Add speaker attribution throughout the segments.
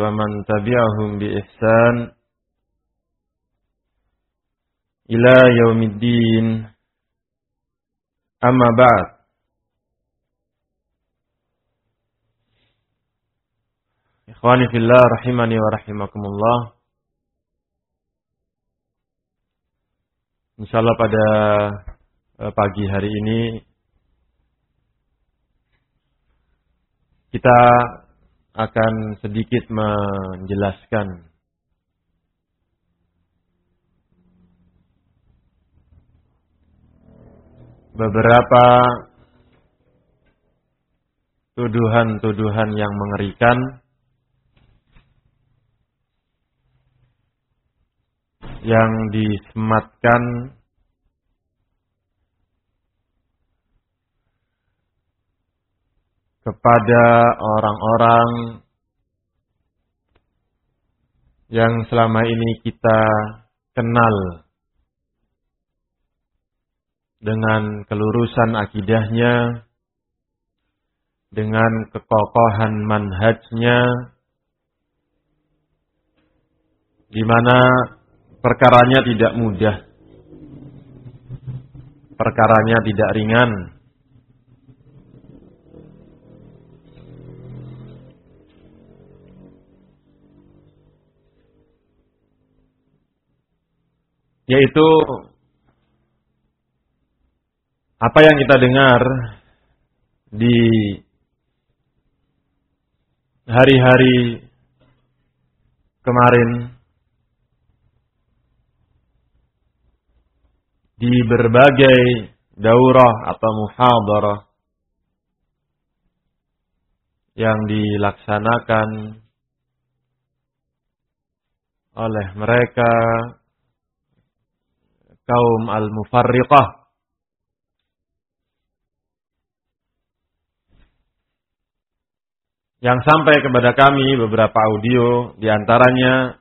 Speaker 1: ومن تبعهم بإحسان إلى يوم الدين أما بعد Ikhwani fillah rahimani wa rahimakumullah. Insyaallah pada pagi hari ini kita akan sedikit menjelaskan beberapa tuduhan-tuduhan yang mengerikan yang disematkan kepada orang-orang yang selama ini kita kenal dengan kelurusan akidahnya, dengan kekokohan manhajnya, di mana perkaranya tidak mudah, perkaranya tidak ringan. Yaitu apa yang kita dengar di hari-hari kemarin di berbagai daurah atau muhadarah yang dilaksanakan oleh mereka kaum al-mufarriqah yang sampai kepada kami beberapa audio, di antaranya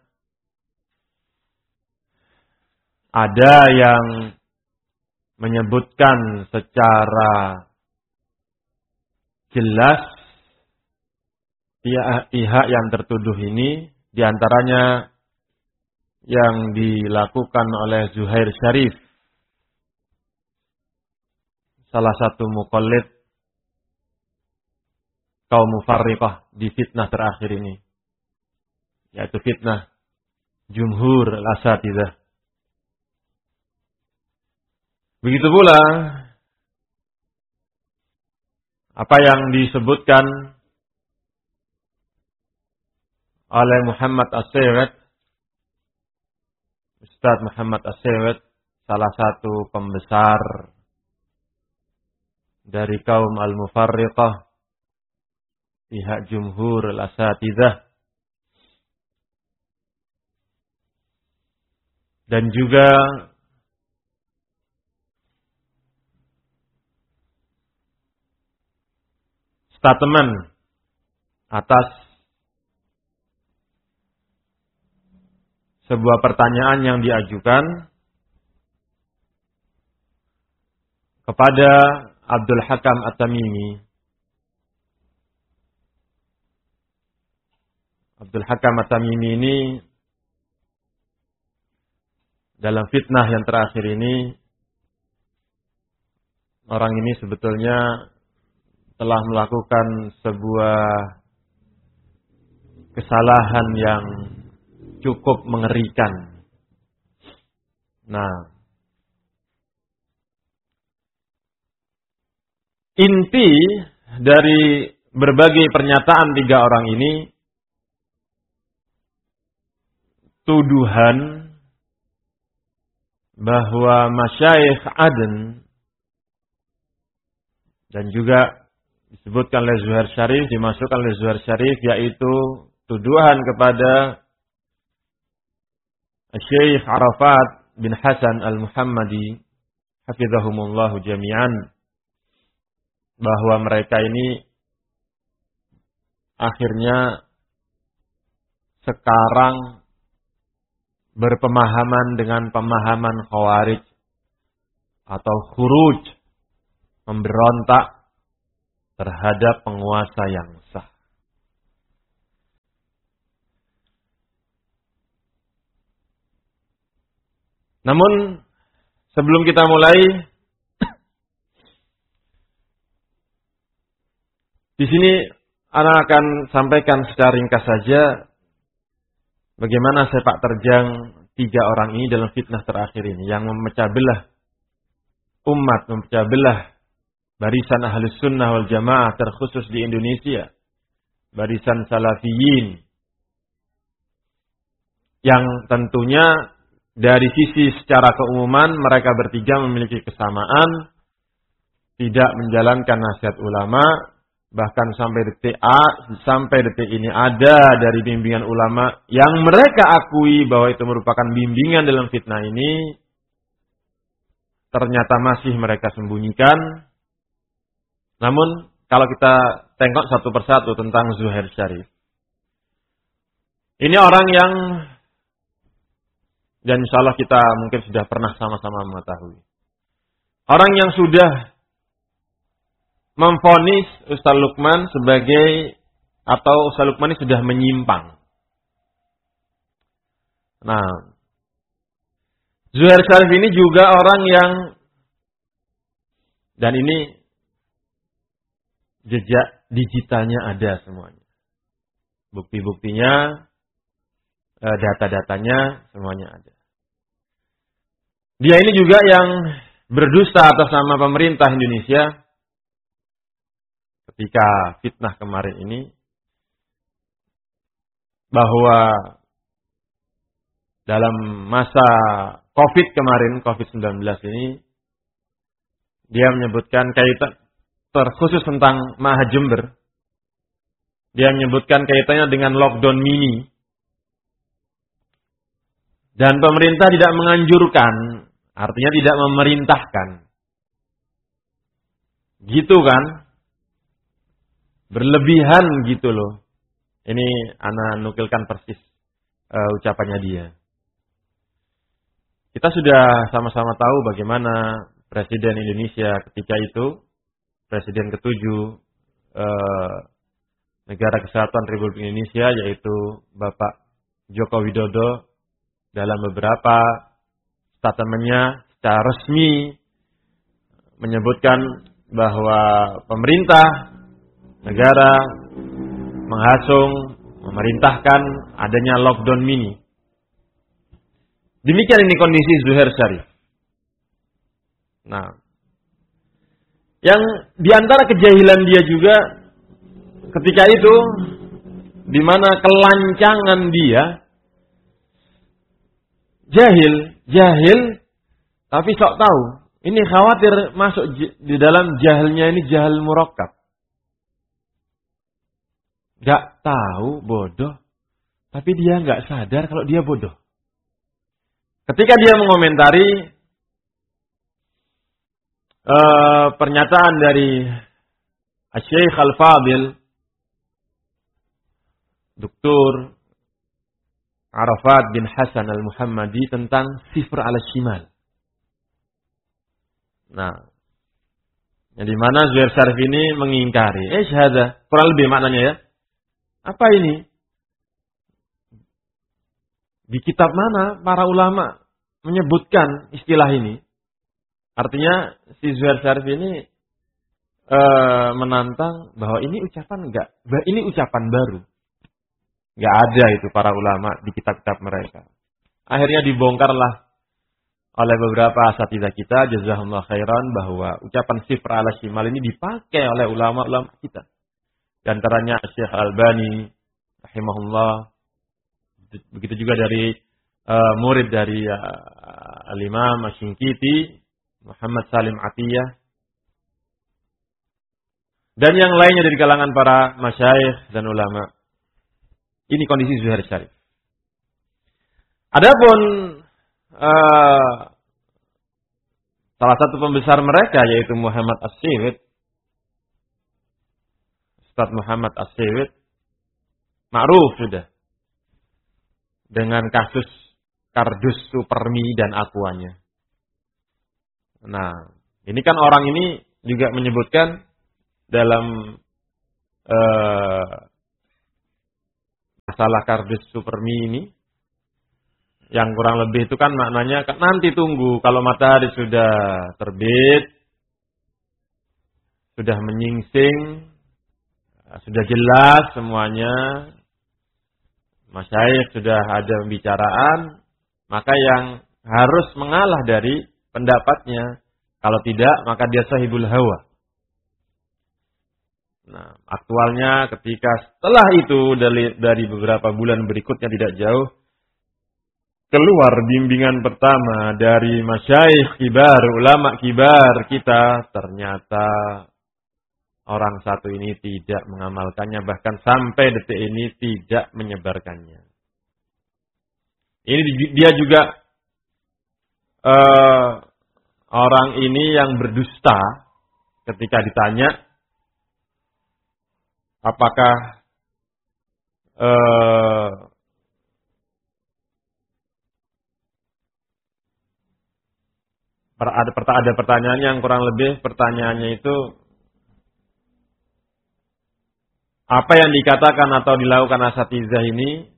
Speaker 1: ada yang menyebutkan secara jelas pihak yang tertuduh ini, di antaranya yang dilakukan oleh Zuhair Syarif, salah satu muqallid kaum mufarriqah di fitnah terakhir ini, yaitu fitnah jumhur al-asatidzah. Begitu pula apa yang disebutkan oleh Muhammad As-Sayyid, Ustaz Muhammad As-Sayyid, salah satu pembesar dari kaum al-mufarriqah pihak jumhur al-asatidzah, dan juga statement atas sebuah pertanyaan yang diajukan kepada Abdul Hakam At-Tamimi. Abdul Hakam At-Tamimi ini dalam fitnah yang terakhir ini, orang ini sebetulnya telah melakukan sebuah kesalahan yang cukup mengerikan. Nah, inti dari berbagai pernyataan tiga orang ini, tuduhan bahwa masyayikh Aden dan juga disebutkan oleh Zuhair Syarif, dimasukkan oleh Zuhair Syarif, yaitu tuduhan kepada Syekh Arafat bin Hasan Al-Muhammadi hafizahumullahu jami'an, bahwa mereka ini akhirnya sekarang berpemahaman dengan pemahaman Khawarij atau khuruj, memberontak terhadap penguasa yang sah. Namun sebelum kita mulai, di sini ana akan sampaikan secara ringkas saja bagaimana sepak terjang 3 orang ini dalam fitnah terakhir ini yang memecah belah umat, memecah belah barisan Ahlus Sunnah wal Jamaah terkhusus di Indonesia, barisan Salafiyin, yang tentunya dari sisi secara keumuman mereka bertiga memiliki kesamaan, tidak menjalankan nasihat ulama, bahkan sampai detik ini ada dari bimbingan ulama yang mereka akui bahwa itu merupakan bimbingan dalam fitnah ini, ternyata masih mereka sembunyikan. Namun kalau kita tengok satu persatu tentang Zuhair Syarif, ini orang yang, dan insya Allah kita mungkin sudah pernah sama-sama mengetahui, orang yang sudah memvonis Ustaz Lukman sebagai, atau Ustaz Lukman ini sudah menyimpang. Nah, Zuhair Syarif ini juga orang yang, dan ini jejak digitalnya ada semuanya. Bukti-buktinya, data-datanya semuanya ada. Dia ini juga yang berdusta atas nama pemerintah Indonesia ketika fitnah kemarin ini, bahwa dalam masa COVID kemarin, COVID-19 ini, dia menyebutkan kaitan terkhusus tentang Maha Jember. Dia menyebutkan kaitannya dengan lockdown mini. Dan pemerintah tidak menganjurkan, artinya tidak memerintahkan. Gitu kan? Berlebihan gitu loh. Ini ana nukilkan persis ucapannya dia. Kita sudah sama-sama tahu bagaimana Presiden Indonesia ketika itu, Presiden ke-7 Negara Kesatuan Republik Indonesia, yaitu Bapak Joko Widodo, dalam beberapa statementnya secara resmi menyebutkan bahwa pemerintah negara menghasung, memerintahkan adanya lockdown mini. Demikian ini kondisi Zuhair Syarif. Nah, yang diantara kejahilan dia juga ketika itu, di mana kelancangan dia, jahil, tapi sok tahu. Ini khawatir masuk di dalam jahilnya ini jahil murakkab. Gak tahu, bodoh, tapi dia gak sadar kalau dia bodoh. Ketika dia mengomentari pernyataan dari Syekh Al-Fadil Dr. Arafat bin Hasan Al-Muhammadi tentang sifr ala shimal. Nah, yang di mana Zuhair Syarif ini mengingkari. Syahada, kurang lebih maknanya ya. Apa ini? Di kitab mana para ulama menyebutkan istilah ini? Artinya si Zuhair Syarif ini menantang bahwa ini ucapan ini ucapan baru. Enggak ada itu para ulama di kitab-kitab mereka. Akhirnya dibongkarlah oleh beberapa asatidzah kita, jazakumullah khairan, bahwa ucapan sifr ala shimal ini dipakai oleh ulama-ulama kita. Di antaranya Syekh Albani rahimahullah, begitu juga dari murid dari Al-Imam Asy-Syinkiti, Muhammad Salim Atiyah, dan yang lainnya dari kalangan para masyayikh dan ulama. Ini kondisi Zuhair Syarif. Adapun salah satu pembesar mereka, yaitu Muhammad As-Siwid, Ustaz Muhammad As-Siwid, ma'ruf sudah dengan kasus kardus Supermi dan akuanya. Nah, ini kan orang ini juga menyebutkan dalam masalah kardus Supermi ini, Yang kurang lebih itu kan maknanya nanti tunggu kalau matahari sudah terbit, sudah menyingsing, sudah jelas semuanya, masyayikh sudah ada pembicaraan, maka yang harus mengalah dari pendapatnya. Kalau tidak, maka dia sahibul hawa. Nah, aktualnya ketika setelah itu dari beberapa bulan berikutnya tidak jauh, keluar bimbingan pertama dari masyayikh kibar, ulama kibar kita, ternyata orang satu ini tidak mengamalkannya, bahkan sampai detik ini tidak menyebarkannya. Ini dia juga orang ini yang berdusta ketika ditanya apakah ada pertanyaan yang kurang lebih pertanyaannya itu apa yang dikatakan atau dilakukan asatizah ini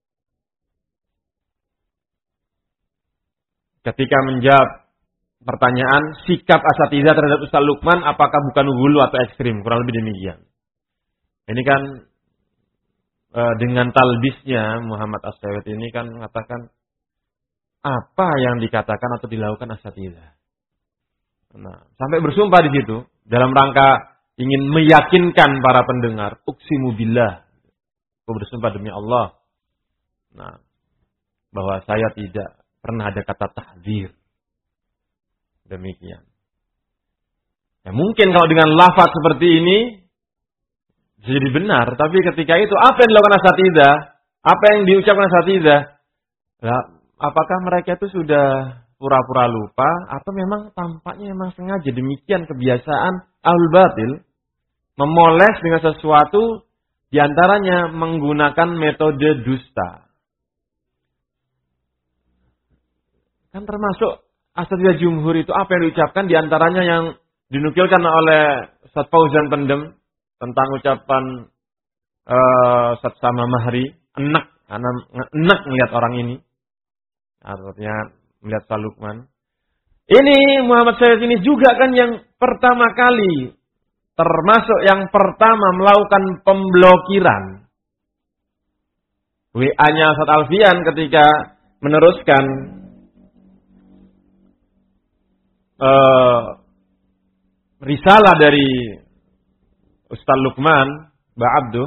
Speaker 1: ketika menjawab pertanyaan sikap asatizah terhadap Ustaz Lukman apakah bukan hulu atau ekstrim, kurang lebih demikian. Ini kan dengan talbisnya Muhammad As-Sawet ini kan mengatakan apa yang dikatakan atau dilakukan asatizah. Nah, sampai bersumpah di situ dalam rangka ingin meyakinkan para pendengar, uqsimu billah, aku bersumpah demi Allah. Nah, bahwa saya tidak pernah ada kata tahdzir. Demikian. Ya, mungkin kalau dengan lafaz seperti ini bisa jadi benar, tapi ketika itu apa yang dilakukan asatidzah? Apa yang diucapkan asatidzah? Nah, apakah mereka itu sudah pura-pura lupa atau memang tampaknya memang sengaja demikian kebiasaan ahlul batil memoles dengan sesuatu diantaranya menggunakan metode dusta. Kan termasuk asatidzah jumhur itu apa yang diucapkan diantaranya yang dinukilkan oleh Ustaz Fauzan Pendem tentang ucapan Ustaz Sama Mahri, enak melihat orang ini. Artinya melihat Ustaz Lukman. Ini Muhammad Syarif ini juga kan yang pertama kali, termasuk yang pertama melakukan pemblokiran. WA-nya Ustaz Alfian ketika meneruskan risalah dari Ustaz Lukman Ba'abduh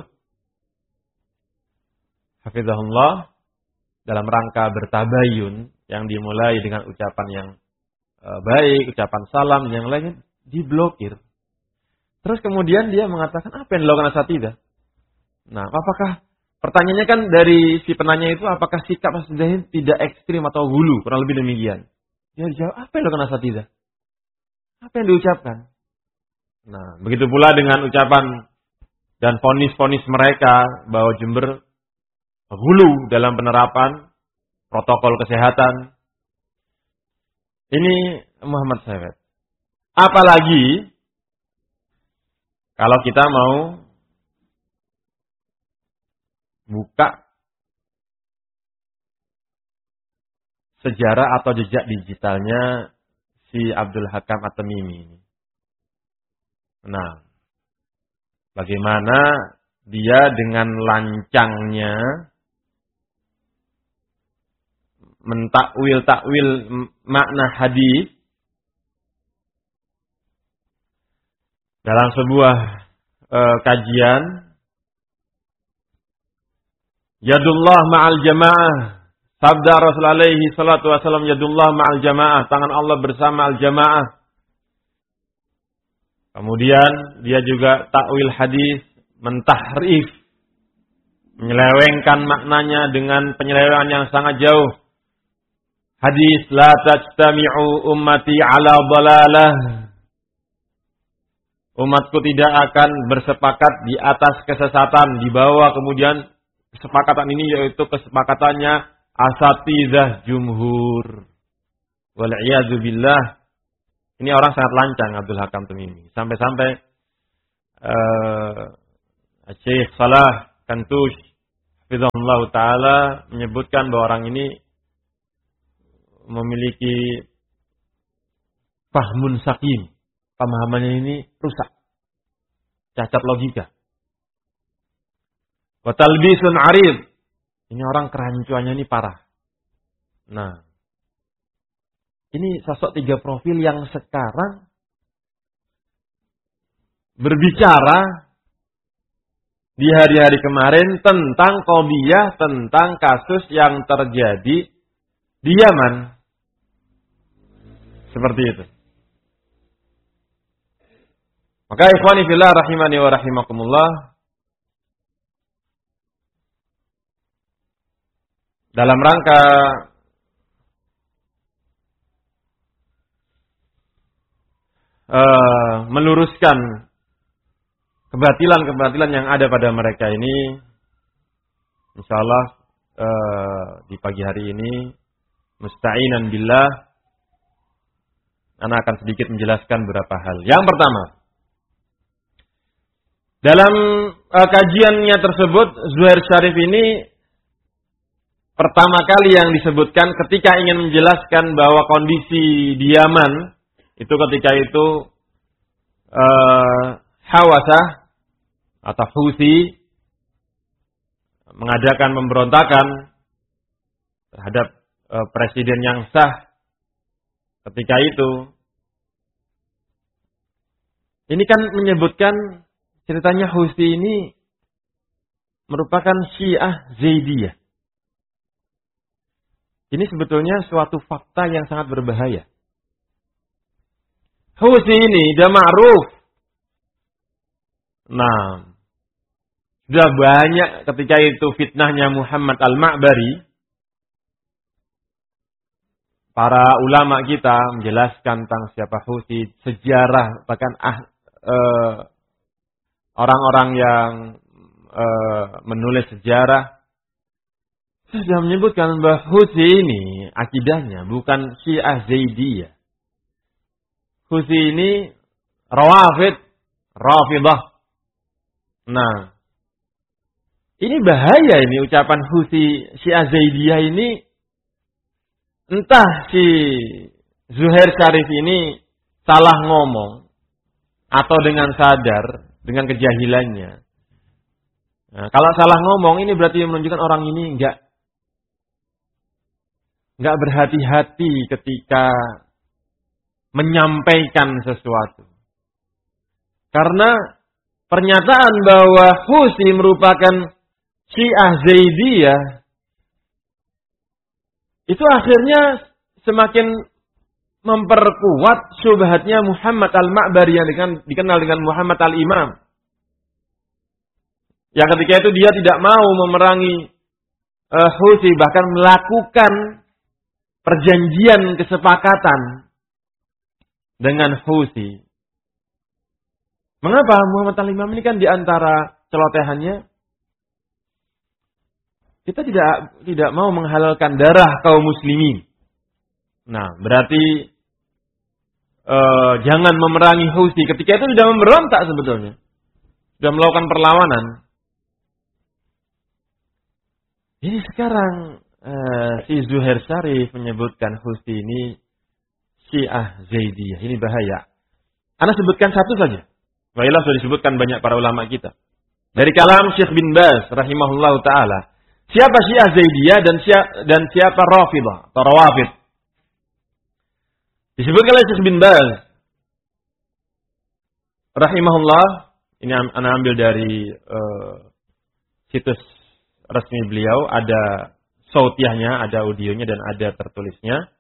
Speaker 1: hafizahullah dalam rangka bertabayun yang dimulai dengan ucapan yang baik, ucapan salam, yang lainnya diblokir. Terus kemudian dia mengatakan apa yang dilakukan asatidzah? Nah, apakah pertanyaannya kan dari si penanya itu apakah sikap asatidzah tidak ekstrim atau hulu? Kurang lebih demikian. Dia jawab, apa yang dilakukan asatidzah? Apa yang diucapkan? Nah, begitu pula dengan ucapan dan vonis-vonis mereka bahwa Jember hulu dalam penerapan protokol kesehatan. Ini Muhammad Syawet. Apalagi kalau kita mau buka sejarah atau jejak digitalnya si Abdul Hakam At-Tamimi ini. Nah, bagaimana dia dengan lancangnya mentakwil makna hadis dalam sebuah kajian Yadullah ma'al jamaah. Sabda Rasul alaihi salatu wasallam, Yadullah ma'al jamaah, tangan Allah bersama al-jamaah. Kemudian dia juga takwil hadis, mentahrif, menyelewengkan maknanya dengan penyelewengan yang sangat jauh. Hadis la tajtami'u ummati ala dhalalah. Umatku tidak akan bersepakat di atas kesesatan, dibawa kemudian kesepakatan ini yaitu kesepakatannya asatizah jumhur. Wal iyadzu billah. Ini orang sangat lancang Abdul Hakam Tamimi. Sampai-sampai Syekh Salah Kantush hafizahullah taala menyebutkan bahwa orang ini memiliki fahmun sakim. Pemahamannya ini rusak. Cacat logika. Wa talbisun arid. Ini orang kerancuannya ini parah. Nah, ini sosok 3 profil yang sekarang berbicara di hari-hari kemarin tentang qadiyah, tentang kasus yang terjadi di Yaman. Seperti itu. Maka ikhwani fillah rahimani wa rahimakumullah, dalam rangka meluruskan kebatilan-kebatilan yang ada pada mereka ini, insyaallah di pagi hari ini musta'inan billah ana akan sedikit menjelaskan beberapa hal. Yang pertama, dalam kajiannya tersebut Zuhair Syarif ini pertama kali yang disebutkan ketika ingin menjelaskan bahwa kondisi di Yaman itu ketika itu Hawasah atau Houthi mengadakan pemberontakan terhadap presiden yang sah ketika itu. Ini kan menyebutkan ceritanya Houthi ini merupakan Syiah Zaidiyah. Ini sebetulnya suatu fakta yang sangat berbahaya. Houthi ini sudah ma'ruf. Nah, sudah banyak ketika itu fitnahnya Muhammad Al-Ma'bari. Para ulama kita menjelaskan tentang siapa Houthi, sejarah, bahkan orang-orang yang menulis sejarah sudah menyebutkan bahwa Houthi ini akidahnya bukan Syiah Zaidiyah. Houthi ini Rafidah. Nah, ini bahaya ini ucapan Houthi Syiah Zaidiyah ini. Entah si Zuhair Syarif ini salah ngomong atau dengan sadar, dengan kejahilannya. Nah, kalau salah ngomong ini berarti menunjukkan orang ini enggak berhati-hati ketika menyampaikan sesuatu. Karena pernyataan bahwa Houthi merupakan Syiah Zaidiyah itu akhirnya semakin memperkuat syubhatnya Muhammad Al-Ma'bari yang dikenal dengan Muhammad Al-Imam. Yang ketika itu dia tidak mau memerangi Houthi, bahkan melakukan perjanjian kesepakatan dengan Houthi. Mengapa Muhammad Al-Imam ini kan diantara celotehannya, kita tidak mau menghalalkan darah kaum muslimin. Nah, berarti jangan memerangi Houthi. Ketika itu sudah memberontak sebetulnya. Sudah melakukan perlawanan. Ini sekarang si Zuhair Syarif menyebutkan Houthi ini Syiah Zaidiyah. Ini bahaya. Anda sebutkan satu saja. Baiklah, sudah disebutkan banyak para ulama kita. Dari kalam Syekh bin Baz rahimahullahu ta'ala. Siapa Syiah Zaidiyah dan siapa Rafidah atau Rawafid? Disebutkan oleh Syekh bin Baz rahimahullah, ini ana ambil dari situs resmi beliau, ada sautiahnya, ada audionya dan ada tertulisnya.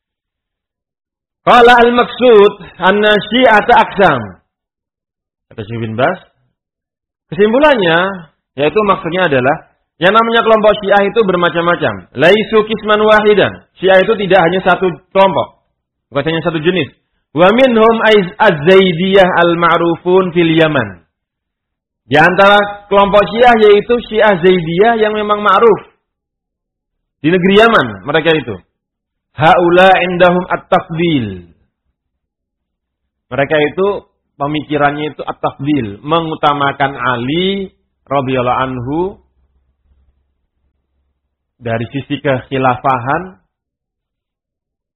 Speaker 1: Qala al-maqsud anna syi'ata aqsam. Kata Syekh bin Baz, kesimpulannya yaitu maksudnya adalah yang namanya kelompok Syiah itu bermacam-macam. Laisu qisman wahidan. Syiah itu tidak hanya satu kelompok, bukan hanya satu jenis. Wa minhum az-Zaidiyah al-ma'rufun fil Yaman. Di antara kelompok Syiah yaitu Syiah Zaidiyah yang memang ma'ruf di negeri Yaman, mereka itu. Haula indahum at-tafdil. Mereka itu pemikirannya itu at-tafdil, mengutamakan Ali radhiyallahu anhu dari sisi kekhilafahan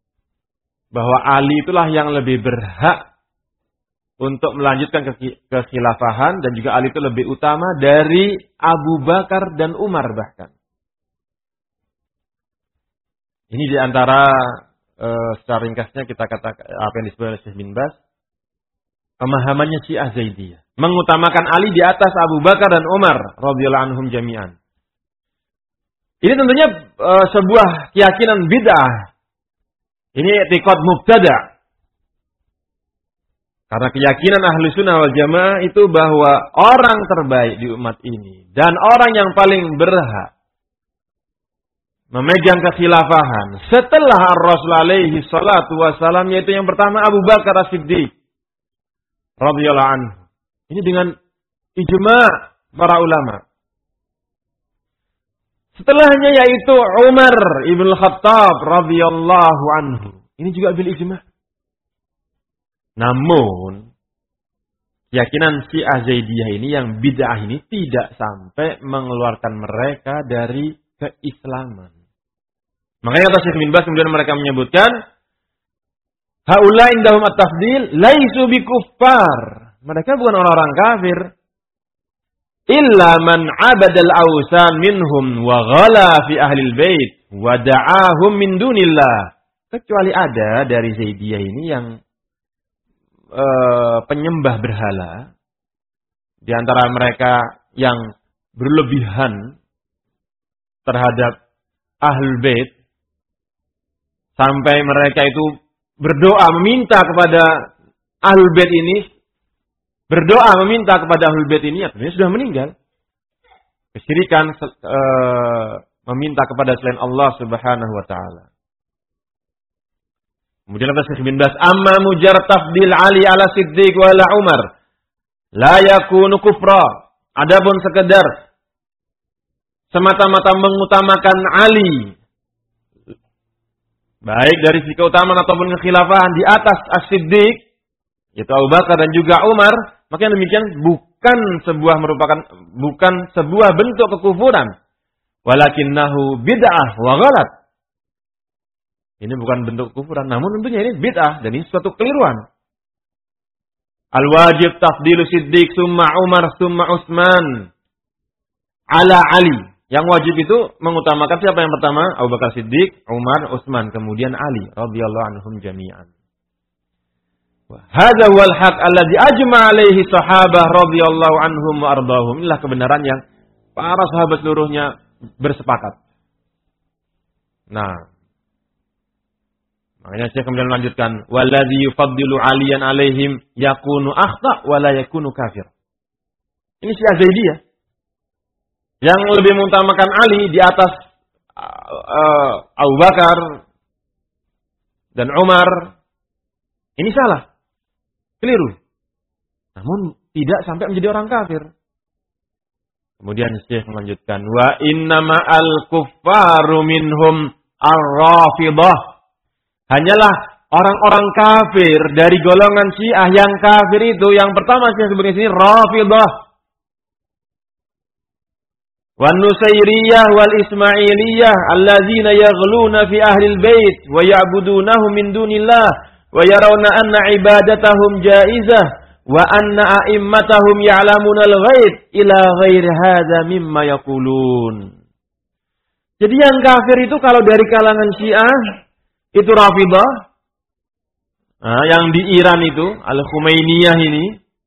Speaker 1: bahwa Ali itulah yang lebih berhak untuk melanjutkan kekhilafahan, dan juga Ali itu lebih utama dari Abu Bakar dan Umar bahkan. Ini diantara secara ringkasnya kita katakan apa yang disebut oleh Syekh bin Baz, pemahamannya Syiah Zaidiyah, mengutamakan Ali di atas Abu Bakar dan Umar radhiyallahu anhum jami'an. Ini tentunya sebuah keyakinan bid'ah. Ini i'tiqad mubtada'. Karena keyakinan ahli sunnah wal jamaah itu bahwa orang terbaik di umat ini dan orang yang paling berhak memegang kekhilafahan setelah Rasul alaihi salatu wassalam, yaitu yang pertama Abu Bakar As-Siddiq radhiyallahu anhu. Ini dengan ijma' para ulama. Setelahnya yaitu Umar ibn Khattab radhiyallahu anhu. Ini juga bil ijma'. Namun keyakinan Syiah Zaidiyah ini yang bid'ah ini tidak sampai mengeluarkan mereka dari keislaman. Makanya kata Syekh bin Baz kemudian mereka menyebutkan haula indahum at-tafdil laisu bikuffar. Mereka bukan orang-orang kafir. Illa man 'abadal awsan minhum wa ghala fi ahlil bait wa da'ahum min dunillah. Kecuali ada dari Zaidiyah ini yang penyembah berhala, di antara mereka yang berlebihan terhadap ahlul bait sampai mereka itu berdoa meminta kepada ahlul bait ini, berdoa meminta kepada ahlul bait ini, artinya sudah meninggal. Kesyirikan meminta kepada selain Allah Subhanahu wa taala. Kemudian kata Syekh bin Baz, amma mujarrad tafdil Ali ala Siddiq wa ala Umar la yakunu kufra. Adapun sekedar semata-mata mengutamakan Ali baik dari sisi keutamaan ataupun kekhilafahan di atas As-Siddiq, yaitu Abu Bakar dan juga Umar, maka yang demikian bukan sebuah bentuk kekufuran, walakinnahu bid'ah wa ghalat. Ini bukan bentuk kekufuran, namun tentunya ini bid'ah dan ini suatu keliruan. Al-wajib tafdilu Siddiq summa Umar summa Utsman ala Ali. Yang wajib itu mengutamakan siapa yang pertama? Abu Bakar Siddiq, Umar, Utsman, kemudian Ali radhiyallahu anhum jami'an. Hadza huwal haq alladzi ajma' alaihi sahabah radhiyallahu anhum wa ardahum. Inilah kebenaran yang para sahabat seluruhnya bersepakat. Nah, makanya saya kemudian melanjutkan, waladzi yufaddilu aliyan alaihim yakunu akhta wa la yakunu kafir. Ini Syiah Zaidiyah yang lebih mengutamakan Ali di atas Abu Bakar dan Umar. Ini salah, keliru. Namun tidak sampai menjadi orang kafir. Kemudian Syekh melanjutkan, wa innama al-kuffaru minhum ar-rafidah. Hanyalah orang-orang kafir dari golongan Syiah yang kafir itu, yang pertama Syiah sebagai sini Rafidah, wan Nusairiyah wal Ismailiyah allazina yaghluna fi ahli al-bait wa ya'budunahum min dunillah wa yarawna anna ibadatahum jaizah wa anna a'immatahum ya'lamuna al-ghaib ila ghairi hadza mimma yaqulun. Jadi yang kafir itu kalau dari kalangan Syiah itu Rafidah, yang di Iran itu, Al-Khumainiyah ini,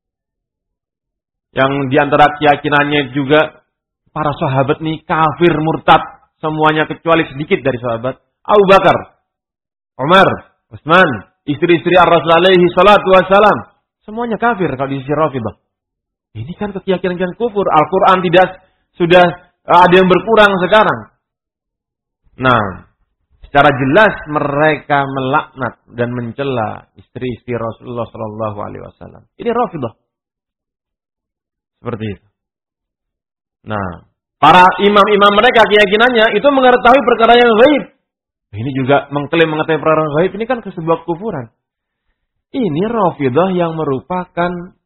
Speaker 1: yang diantara keyakinannya juga para sahabat nih kafir murtad semuanya kecuali sedikit dari sahabat. Abu Bakar, Umar, Utsman, istri-istri Rasul alaihi salatu wassalam, semuanya kafir kalau di sisi Rafidah. Ini kan keyakinan kufur. Al-Quran sudah ada yang berkurang sekarang. Nah, secara jelas mereka melaknat dan mencela istri-istri Rasulullah Sallallahu Alaihi Wasallam. Ini Rafidah. Seperti itu. Nah, para imam-imam mereka keyakinannya itu mengetahui perkara yang gaib. Ini juga mengklaim mengetahui perkara yang gaib. Ini kan sebuah kufuran. Ini Rafidah yang merupakan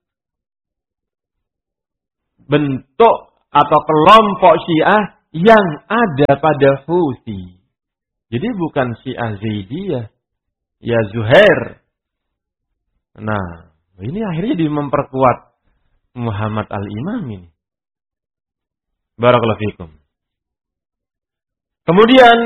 Speaker 1: bentuk atau kelompok Syiah yang ada pada Houthi. Jadi bukan Syiah Zaidiyah ya Zuhair. Nah, ini akhirnya memperkuat Muhammad al-Imam ini. Barakallahu fikum. Kemudian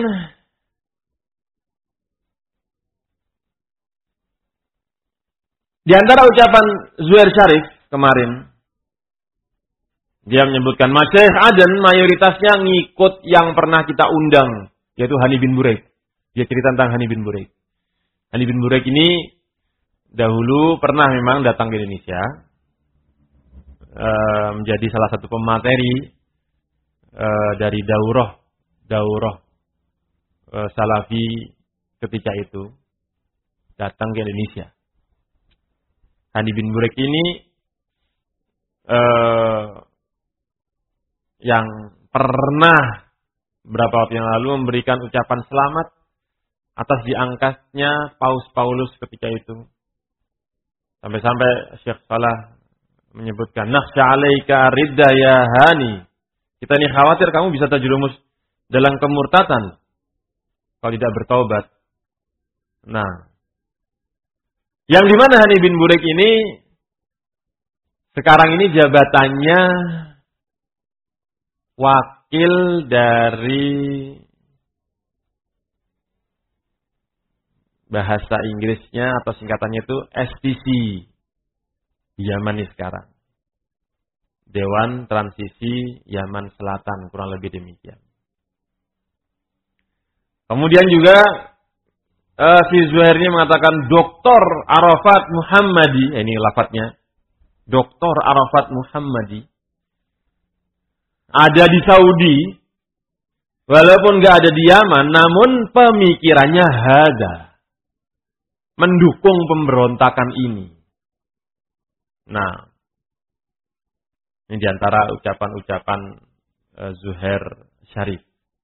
Speaker 1: di antara ucapan Zuhair Syarif kemarin, dia menyebutkan Masyaikh Aden mayoritasnya ngikut yang pernah kita undang, yaitu Hani bin Buraik. Dia cerita tentang Hani bin Buraik. Hani bin Buraik ini dahulu pernah memang datang ke Indonesia, menjadi salah satu pemateri dari daurah Salafi ketika itu, datang ke Indonesia. Hani bin Buraik ini yang pernah beberapa waktu yang lalu memberikan ucapan selamat atas diangkatnya Paus Paulus ketika itu. Sampai-sampai Syekh Salah menyebutkan, "Nakhsha 'alaika ridda ya Hani." Kita ini khawatir kamu bisa terjerumus dalam kemurtatan kalau tidak bertaubat. Nah, yang dimana Hani bin Buraik ini sekarang ini jabatannya wakil dari bahasa Inggrisnya atau singkatannya itu STC di Yaman ini sekarang. Dewan Transisi Yaman Selatan, kurang lebih demikian. Kemudian juga si Zuhair ini mengatakan Dr. Arafat Muhammadi, ini lafadznya, Dr. Arafat Muhammadi ada di Saudi, walaupun gak ada di Yaman, namun pemikirannya hada, mendukung pemberontakan ini. Nah, ini diantara ucapan-ucapan Zuhair Syarif.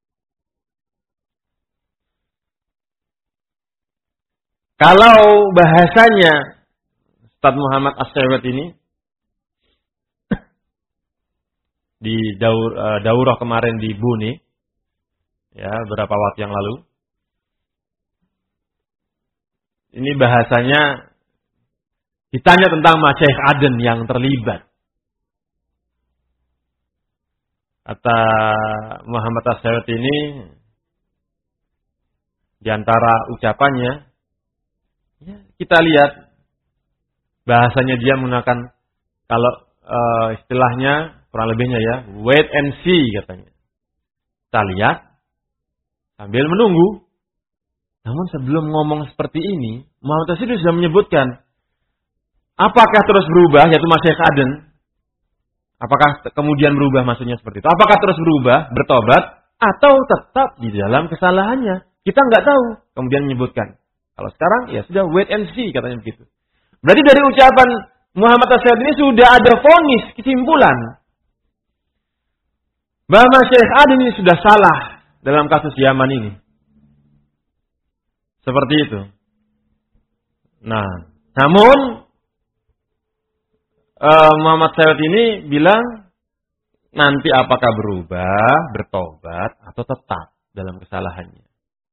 Speaker 1: Kalau bahasanya Ustaz Muhammad As-Sewet ini di daurah kemarin di Buni, ya beberapa waktu yang lalu, ini bahasanya ditanya tentang Masyaikh Aden yang terlibat. Kata Muhammad As-Sewet ini, di antara ucapannya, ya, kita lihat bahasanya dia menggunakan, kalau istilahnya kurang lebihnya ya, wait and see katanya. Kita lihat sambil menunggu. Namun sebelum ngomong seperti ini, Muhammad As-Sewet sudah menyebutkan, apakah terus berubah, yaitu Masyaikh Aden? Apakah kemudian berubah, maksudnya seperti itu? Apakah terus berubah, bertobat, atau tetap di dalam kesalahannya? Kita nggak tahu. Kemudian menyebutkan, kalau sekarang ya sudah wait and see, katanya begitu. Berarti dari ucapan Muhammad As-Sewet ini sudah ada vonis, kesimpulan bahwa Masyaikh Aden ini sudah salah dalam kasus Yaman ini. Seperti itu. Nah, namun Muhammad As-Sewet ini bilang nanti apakah berubah, bertobat, atau tetap dalam kesalahannya.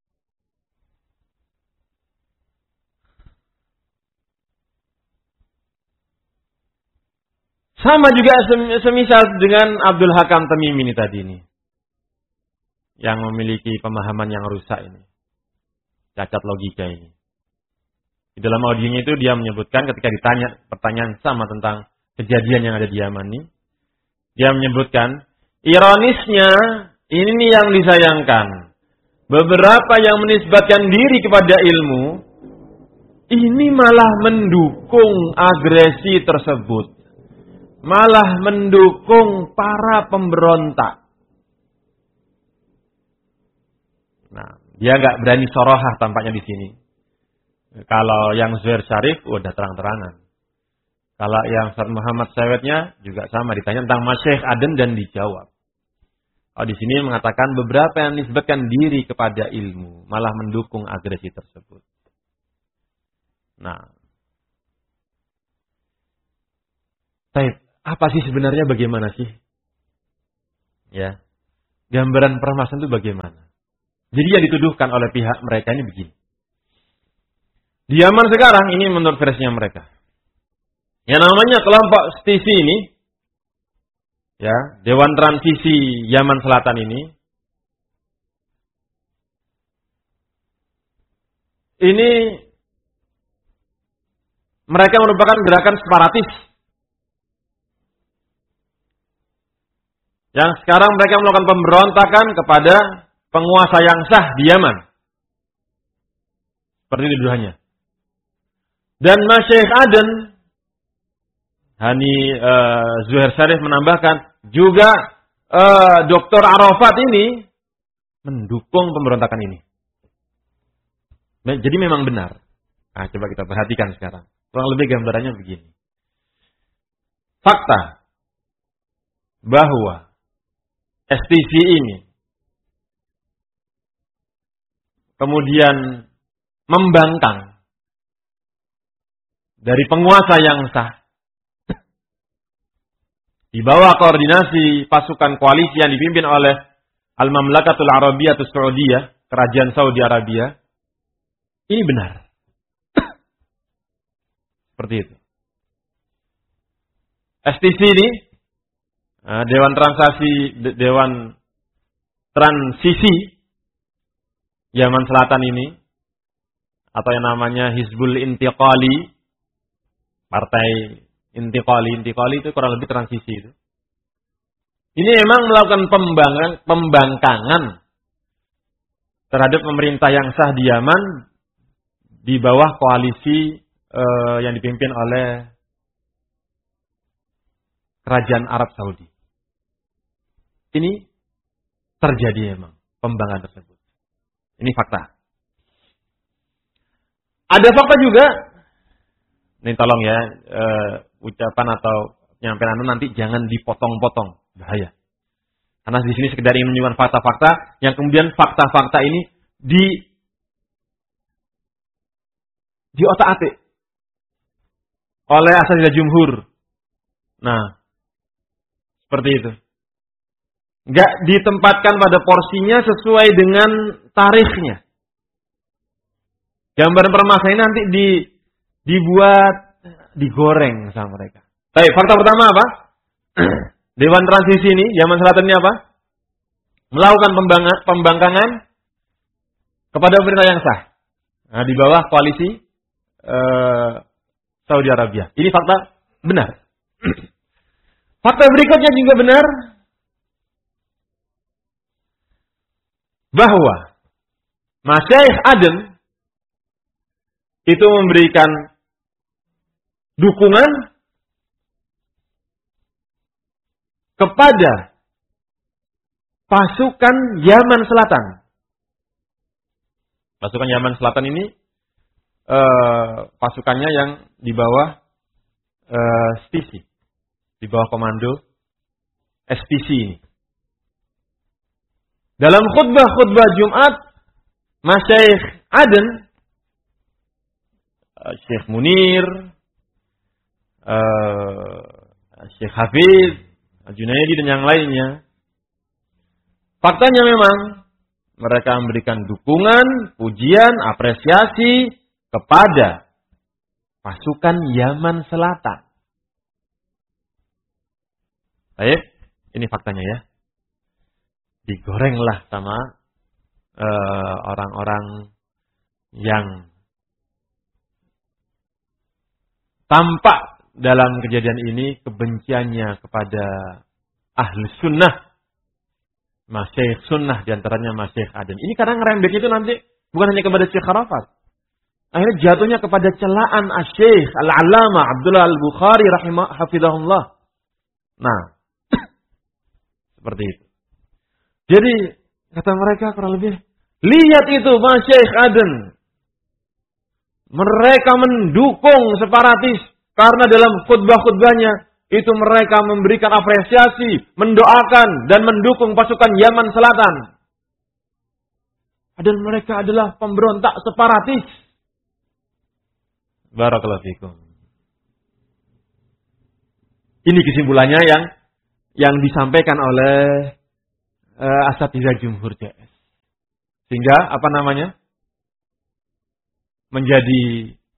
Speaker 1: Sama juga semisal dengan Abdul Hakam Tamimi ini tadi ini, yang memiliki pemahaman yang rusak ini, cacat logika ini. Di dalam audionya itu dia menyebutkan ketika ditanya pertanyaan sama tentang kejadian yang ada di Yaman ini, dia menyebutkan, ironisnya ini yang disayangkan, beberapa yang menisbatkan diri kepada ilmu ini malah mendukung agresi tersebut, malah mendukung para pemberontak. Nah, dia nggak berani sorohah tampaknya di sini. Kalau yang Zuhair Syarif udah terang-terangan. Kalau yang Ustaz Muhammad Sewetnya juga sama, ditanya tentang Masyaikh Aden dan dijawab. Oh, di sini mengatakan beberapa yang menisbatkan diri kepada ilmu malah mendukung agresi tersebut. Nah, baik. Apa sih sebenarnya, bagaimana sih? Ya. Gambaran permasalahan itu bagaimana? Jadi yang dituduhkan oleh pihak mereka ini begini. Di zaman sekarang ini menurut versinya mereka. Yang namanya kelompok STISI ini, ya, Dewan Transisi Yaman Selatan ini mereka merupakan gerakan separatis. Yang sekarang mereka melakukan pemberontakan kepada penguasa yang sah di Yaman. Seperti tuduhannya. Dan Masyaikh Aden, Hani Zuhair Syarif menambahkan, juga Dr. Arafat ini mendukung pemberontakan ini. Jadi memang benar. Nah, coba kita perhatikan sekarang. Kurang lebih gambarannya begini. Fakta bahwa STC ini kemudian membangkang dari penguasa yang sah di bawah koordinasi pasukan koalisi yang dipimpin oleh Al-Mamlakatul Arabiyatus Saudiyah, Kerajaan Saudi Arabia. Ini benar. Seperti itu. STC ini Dewan Transisi Yaman Selatan ini, atau yang namanya Hizbul Intiqali, Partai Intiqali itu kurang lebih transisi itu. Ini memang melakukan pembangkangan terhadap pemerintah yang sah di Yaman di bawah koalisi yang dipimpin oleh Kerajaan Arab Saudi. Ini terjadi memang pembangkangan tersebut. Ini fakta. Ada fakta juga. Ini tolong ya, ucapan atau penyampaian Anda nanti jangan dipotong-potong, bahaya. Karena di sini sekedar ingin menunjukkan fakta-fakta yang kemudian fakta-fakta ini di otak-atik oleh asatidz jumhur. Nah, seperti itu. Enggak ditempatkan pada porsinya sesuai dengan tarikhnya. Gambaran permasalahan nanti dibuat, digoreng sama mereka. Baik, fakta pertama apa? Dewan Transisi ini, Yaman Selatan ini apa? Melakukan pembangkangan kepada pemerintah yang sah. Nah, di bawah koalisi Saudi Arabia. Ini fakta benar. Fakta berikutnya juga benar. Bahwa Masyaikh Aden itu memberikan dukungan kepada pasukan Yaman Selatan. Pasukan Yaman Selatan ini pasukannya yang di bawah STC, di bawah komando STC ini. Dalam khutbah Jumat, Masyaikh Aden, Syekh Munir, Syekh Hafiz, Junaidi dan yang lainnya, faktanya memang mereka memberikan dukungan, pujian, apresiasi kepada pasukan Yaman Selatan. Baik, ini faktanya ya. Digorenglah sama orang-orang yang tampak dalam kejadian ini kebenciannya kepada ahli sunnah, Masyaikh sunnah, diantaranya Masyaikh Aden. Ini kadang ngerembeknya itu nanti bukan hanya kepada Syekh Arafat. Akhirnya jatuhnya kepada celaan Syekh Al-Allamah Abdullah Al-Bukhari hafizahullah. Nah, seperti itu. Jadi, kata mereka kurang lebih, lihat itu Masyaikh Aden. Mereka mendukung separatis. Karena dalam khutbah-khutbahnya, itu mereka memberikan apresiasi, mendoakan, dan mendukung pasukan Yaman Selatan. Dan mereka adalah pemberontak separatis. Barakallahu fikum. Ini kesimpulannya yang disampaikan oleh asatidz jumhur CS. Sehingga apa namanya? Menjadi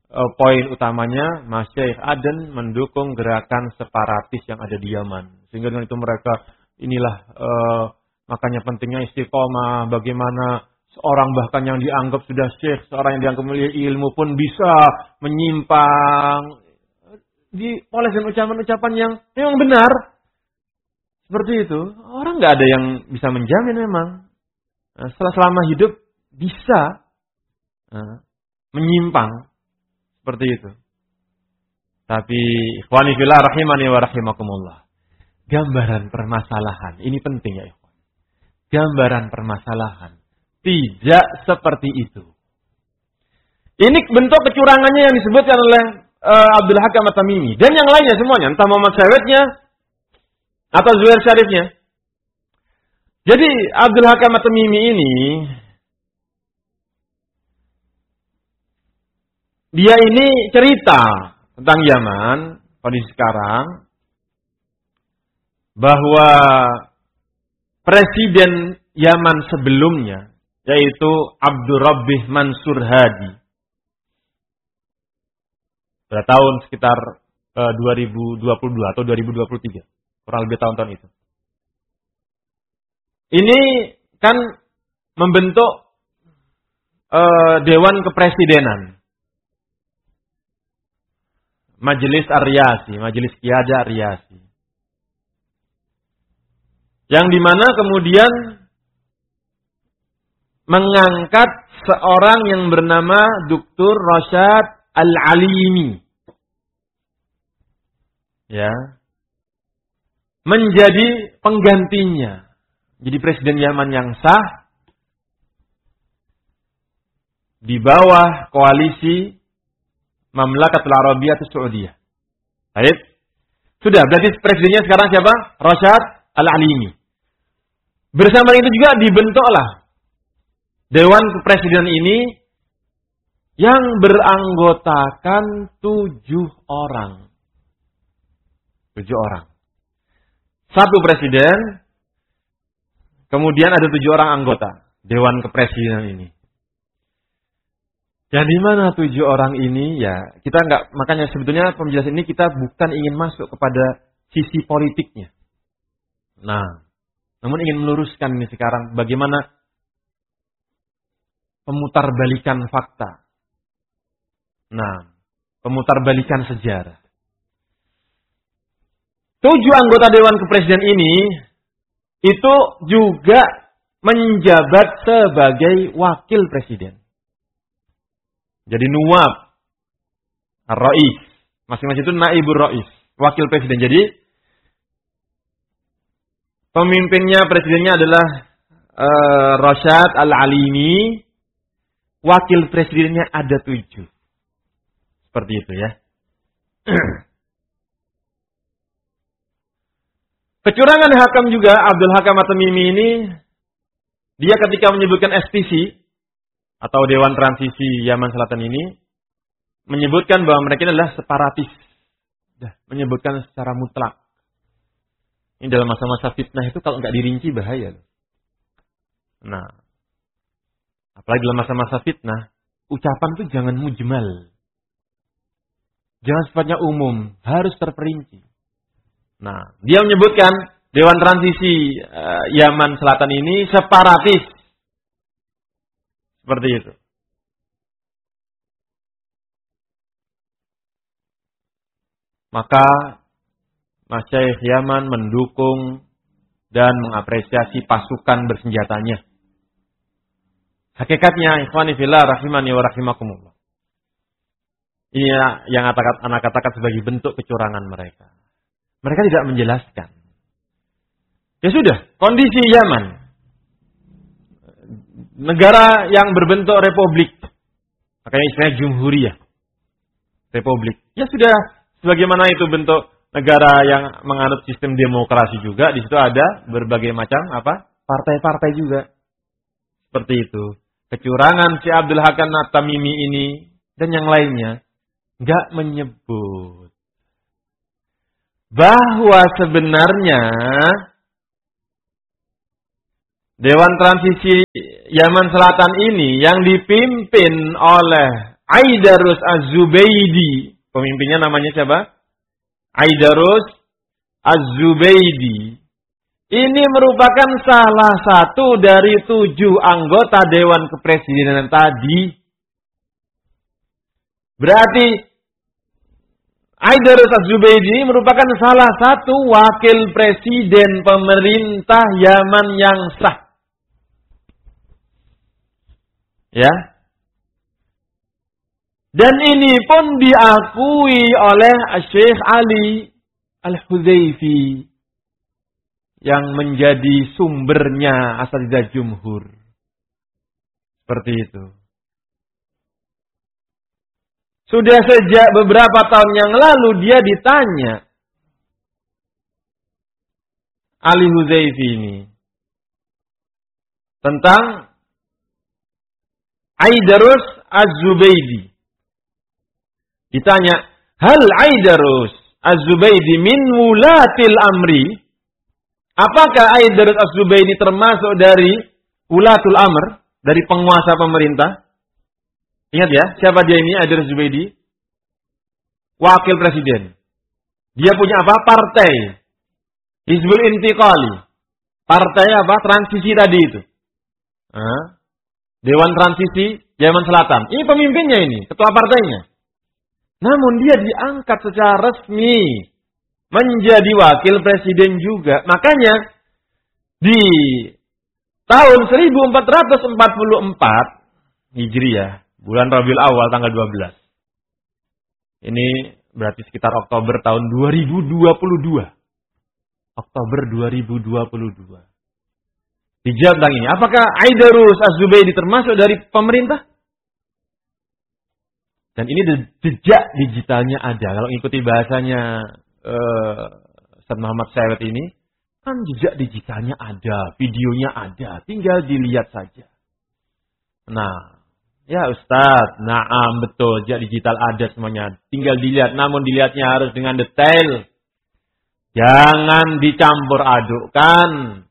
Speaker 1: poin utamanya, Masyaikh Aden mendukung gerakan separatis yang ada di Yaman. Sehingga dengan itu mereka, inilah makanya pentingnya istiqomah, bagaimana seorang bahkan yang dianggap sudah syekh, seorang yang dianggap memiliki ilmu pun bisa menyimpang. Dipoles dengan ucapan-ucapan yang memang benar. Seperti itu. Orang nggak ada yang bisa menjamin memang. Selama hidup bisa menyimpang. Seperti itu. Tapi ikhwani fillah rahimani wa rahimakumullah. Gambaran permasalahan. Ini penting ya ikhwan. Gambaran permasalahan. Tidak seperti itu. Ini bentuk kecurangannya yang disebutkan oleh Abdul Hakam At-Tamimi. Dan yang lainnya semuanya. Entah Muhammad Syawetnya atau Zuhair Syarifnya. Jadi Abdul Hakam At-Tamimi ini, dia ini cerita tentang Yaman, kondisi sekarang, bahwa presiden Yaman sebelumnya, yaitu Abdurrabbih Mansur Hadi, pada tahun sekitar 2022 atau 2023, kurang lebih tahun-tahun itu. Ini kan membentuk Dewan Kepresidenan. Majelis Ar-Riyasi, Majelis Qiyadah Ar-Riyasi. Yang dimana kemudian mengangkat seorang yang bernama Dr. Rasyad Al-Alimi. Ya. Menjadi penggantinya. Jadi presiden Yaman yang sah di bawah koalisi Mamlakatul Arabiyyah Saudiyah. Baik. Sudah, berarti presidennya sekarang siapa? Rasyad Al-Alimi. Bersama itu juga dibentuklah Dewan Kepresidenan ini yang beranggotakan 7 orang. 7 orang. Satu presiden, kemudian ada 7 orang anggota Dewan Kepresidenan ini. Yang di mana 7 orang ini, ya kita enggak, makanya sebetulnya penjelasan ini kita bukan ingin masuk kepada sisi politiknya. Nah, namun ingin meluruskan ini sekarang bagaimana pemutarbalikan fakta. Nah, pemutarbalikan sejarah. 7 anggota Dewan Kepresiden ini itu juga menjabat sebagai wakil presiden. Jadi nuwab ar-rais, masing-masing itu naibur rais, wakil presiden. Jadi pemimpinnya, presidennya adalah Rasyad Al-Alimi, wakil presidennya ada 7. Seperti itu ya. Kecurangan Hakam juga, Abdul Hakam At-Tamimi ini, dia ketika menyebutkan STC, atau Dewan Transisi Yaman Selatan ini, menyebutkan bahwa mereka adalah separatis. Menyebutkan secara mutlak. Ini dalam masa-masa fitnah itu kalau nggak dirinci bahaya. Nah, apalagi dalam masa-masa fitnah, ucapan itu jangan mujmal. Jangan sifatnya umum, harus terperinci. Nah, dia menyebutkan Dewan Transisi Yaman Selatan ini separatis. Seperti itu. Maka Masyaikh Yaman mendukung dan mengapresiasi pasukan bersenjatanya. Hakikatnya, ikhwani fillah rahimani wa rahimakumullah. Ini yang anak katakan sebagai bentuk kecurangan mereka. Mereka tidak menjelaskan. Ya sudah, kondisi Yaman, negara yang berbentuk republik, makanya istilahnya jumhuriyah, republik. Ya sudah, sebagaimana itu bentuk negara yang menganut sistem demokrasi juga, di situ ada berbagai macam partai-partai juga. Seperti itu. Kecurangan si Abdul Hakam At-Tamimi ini dan yang lainnya enggak menyebut bahwa sebenarnya Dewan Transisi Yaman Selatan ini yang dipimpin oleh Aidarus Az-Zubaydi. Pemimpinnya namanya siapa? Aidarus Az-Zubaydi. Ini merupakan salah satu dari 7 anggota Dewan Kepresidenan tadi. Berarti Aidarus Az-Zubaydi merupakan salah satu wakil presiden pemerintah Yaman yang sah. Ya. Dan ini pun diakui oleh Syekh Ali Al-Hudzaifi yang menjadi sumbernya Asatidzah Jumhur. Seperti itu. Sudah sejak beberapa tahun yang lalu dia ditanya, Ali Hudzaifi ini, tentang Aidarus Az-Zubaydi. Ditanya, hal Aidarus Az-Zubaydi min wulatil amri? Apakah Aidarus Az-Zubaydi termasuk dari wulatul amr, dari penguasa pemerintah? Ingat ya, siapa dia ini Aidarus Az-Zubaydi? Wakil presiden. Dia punya apa? Partai. Hizbul Intiqali. Partai apa? Transisi tadi itu. Dewan Transisi Yaman Selatan. Ini pemimpinnya ini, ketua partainya. Namun dia diangkat secara resmi menjadi wakil presiden juga. Makanya di tahun 1444 Hijriah, bulan Rabiul Awal tanggal 12. Ini berarti sekitar Oktober tahun 2022. Oktober 2022. Dijawab tentang ini. Apakah Aidarus Az-Zubaydi termasuk dari pemerintah? Dan ini jejak digitalnya ada. Kalau ikuti bahasanya Ustaz Muhammad Syawet ini, kan jejak digitalnya ada, videonya ada, tinggal dilihat saja. Nah, ya Ustaz, naam betul, jejak digital ada semuanya, tinggal dilihat. Namun dilihatnya harus dengan detail, jangan dicampur adukkan.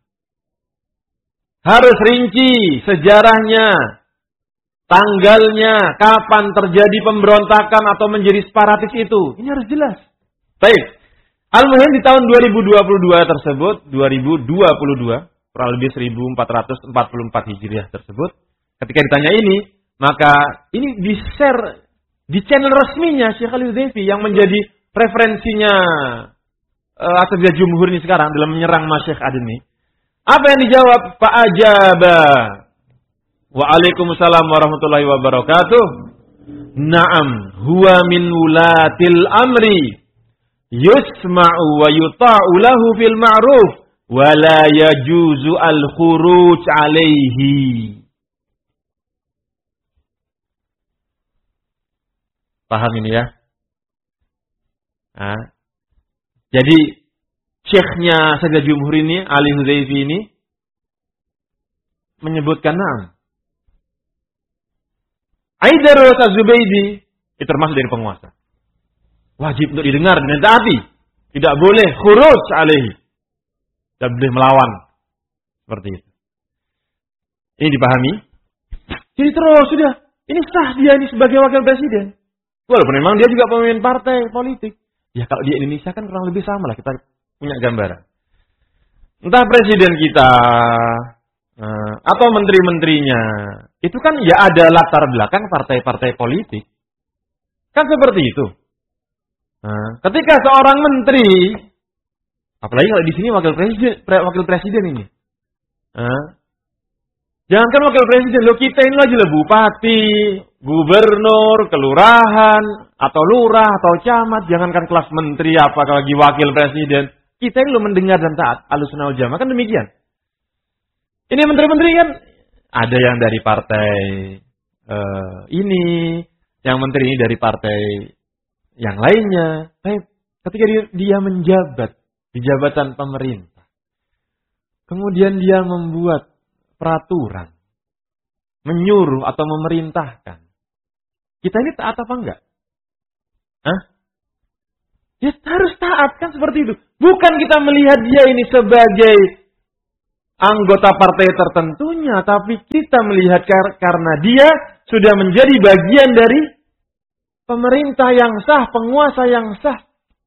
Speaker 1: Harus rinci sejarahnya, tanggalnya, kapan terjadi pemberontakan atau menjadi separatis itu. Ini harus jelas. Baik. Al-Muhim di tahun 2022 tersebut, 2022, kurang lebih 1444 Hijriah tersebut, ketika ditanya ini, maka ini di-share di channel resminya Syekh Ali Hudzaifi yang menjadi referensinya Asatidzah Jumhur ini sekarang dalam menyerang Masyaikh Adni. Apa yang dijawab? Fa'ajaba. Waalaikumsalam warahmatullahi wabarakatuh. Naam, huwa min wulatil amri. Yusma'u wa yuta'u lahu fil ma'ruf. Wa la yajuzu al-khuruj alaihi. Paham ini ya? Nah, jadi syekhnya Asatidzah Jumhur ini, Ali Hudzaifi ini, menyebutkan naam. Aidarus Az-Zubaydi itu termasuk dari penguasa. Wajib untuk didengar dan ditaati. Tidak boleh khuruj alaihi. Tidak boleh melawan. Seperti itu. Ini dipahami. Jadi terus sudah. Ini sah dia ini sebagai wakil presiden. Walaupun memang dia juga pemimpin partai politik. Ya kalau di Indonesia kan kurang lebih sama lah. Kita punya gambaran. Entah presiden kita atau menteri-menterinya, itu kan ya ada latar belakang partai-partai politik. Kan seperti itu. Ketika seorang menteri, apalagi kalau di sini wakil presiden ini, jangankan wakil presiden, lo kita ini lagi lah bupati, gubernur, kelurahan, atau lurah, atau camat, jangankan kelas menteri, apalagi wakil presiden. Kita ini lo mendengar dan taat. Ahlussunnah wal Jamaah kan demikian. Ini menteri-menteri kan ada yang dari partai ini, yang menteri ini dari partai yang lainnya. Baik, ketika dia menjabat di jabatan pemerintah, kemudian dia membuat peraturan, menyuruh atau memerintahkan, kita ini taat apa enggak? Ya harus taat kan seperti itu. Bukan kita melihat dia ini sebagai anggota partai tertentunya, tapi kita melihat karena dia sudah menjadi bagian dari pemerintah yang sah, penguasa yang sah.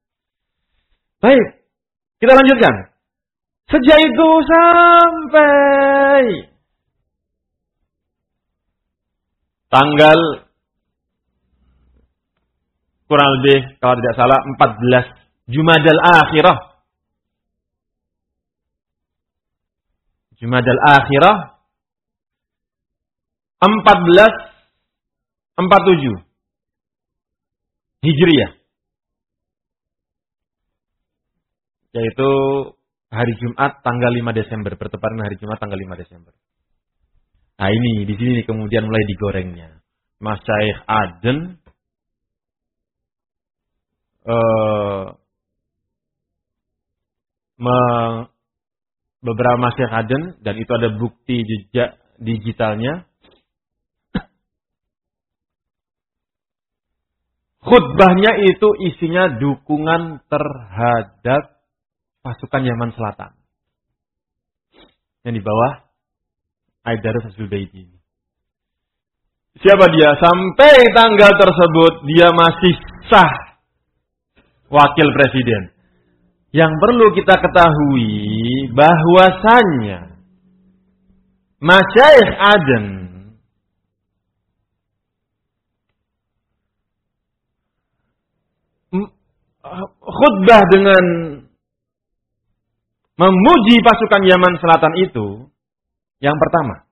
Speaker 1: Baik, kita lanjutkan. Sejak itu sampai tanggal kurang lebih kalau tidak salah 14 Jumadal Akhirah. Jumadal Akhirah 1447 Hijriah. Yaitu hari Jumat tanggal 5 Desember, bertepatan hari Jumat tanggal 5 Desember. Nah ini, di sini kemudian mulai digorengnya. Masyaikh Aden beberapa masyaikh Aden, dan itu ada bukti jejak digitalnya. Khutbahnya itu isinya dukungan terhadap pasukan Yaman Selatan. Yang di bawah Aidarus Az-Zubaydi. Siapa dia? Sampai tanggal tersebut dia masih sah wakil presiden. Yang perlu kita ketahui bahwasannya Masyaikh Aden khutbah dengan memuji pasukan Yaman Selatan itu, yang pertama,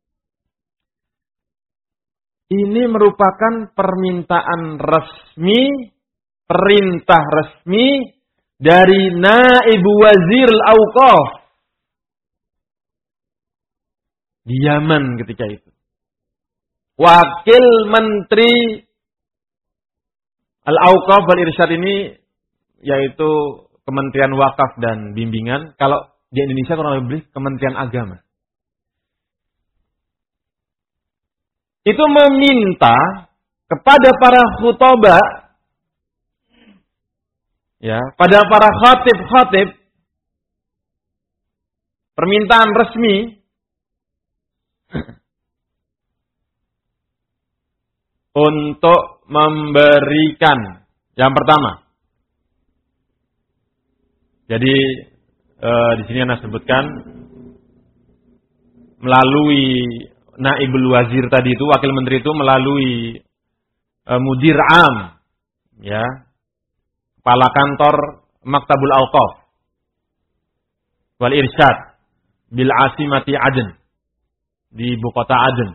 Speaker 1: ini merupakan permintaan resmi, perintah resmi dari Naib Wazir Al-Awqaf di Yaman ketika itu. Wakil Menteri Al-Awqaf wal Irsyad ini yaitu Kementerian Wakaf dan Bimbingan. Kalau di Indonesia kurang lebih Kementerian Agama. Itu meminta kepada para khutbah, ya, pada para khatib-khatib, permintaan resmi untuk memberikan yang pertama. Jadi di sini Anda sebutkan melalui Naibul Wazir tadi itu, wakil menteri itu melalui Mudir Am, ya, kepala kantor Maktabul Awqaf wal Irsyad bil Asimati Aden, di ibu kota Aden.